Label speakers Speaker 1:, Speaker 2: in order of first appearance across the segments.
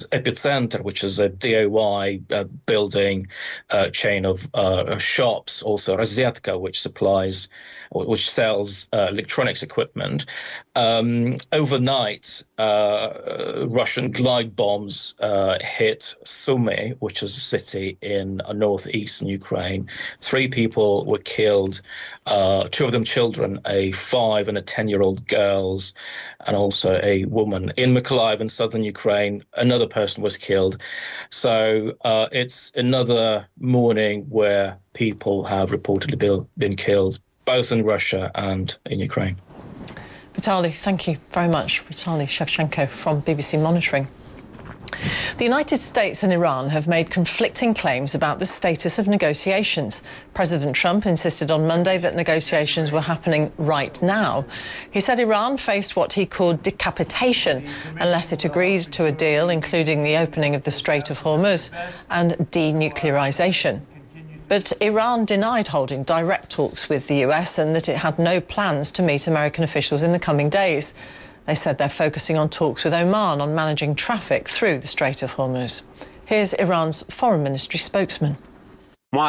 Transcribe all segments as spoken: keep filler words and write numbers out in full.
Speaker 1: Epicenter, which is a D I Y uh, building uh, chain of uh, shops. Also Rosetka, which supplies, which sells uh, electronics equipment. Um, overnight, uh, Russian glide bombs uh, hit Sumy, which is a city in uh, northeastern Ukraine. Three people were killed, uh, two of them children, a five and a ten-year-old girls, and also a woman. In Mykolaiv in southern Ukraine, another person was killed. So uh, it's another morning where people have reportedly been killed, both in Russia and in Ukraine.
Speaker 2: Vitaly, thank you very much. Vitaly Shevchenko from B B C Monitoring. The United States and Iran have made conflicting claims about the status of negotiations. President Trump insisted on Monday that negotiations were happening right now. He said Iran faced what he called decapitation unless it agreed to a deal including the opening of the Strait of Hormuz and denuclearization. But Iran denied holding direct talks with the U S and that it had no plans to meet American officials in the coming days. They said they're focusing on talks with Oman on managing traffic through the Strait of Hormuz. Here's Iran's foreign ministry spokesman.
Speaker 3: We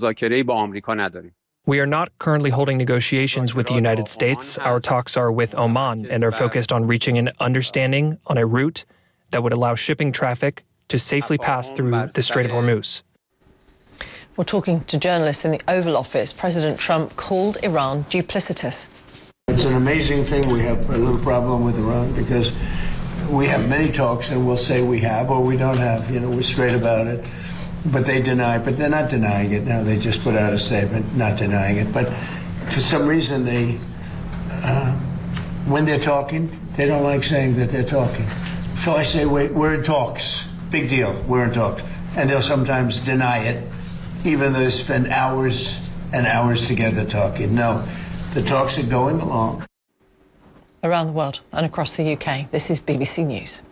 Speaker 4: are not currently holding negotiations with the United States. Our talks are with Oman and are focused on reaching an understanding on a route that would allow shipping traffic to safely pass through the Strait of Hormuz.
Speaker 2: We're talking to journalists in the Oval Office. President Trump called Iran duplicitous.
Speaker 5: It's an amazing thing we have a little problem with Iran because we have many talks and we'll say we have or we don't have. You know, we're straight about it. But they deny, but they're not denying it now. They just put out a statement not denying it. But for some reason, they, uh, when they're talking, they don't like saying that they're talking. So I say, wait, we're in talks. Big deal, we're in talks. And they'll sometimes deny it, even though they spend hours and hours together talking. No, the talks are going along.
Speaker 2: Around the world and across the U K, this is B B C News.